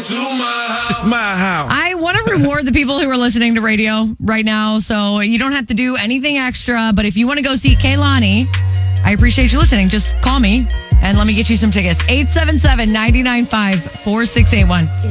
It's my house. I want to reward the people who are listening to radio right now, so you don't have to do anything extra. But if you want to go see Kehlani, I appreciate you listening. Just call me and let me get you some tickets. 877-995-4681.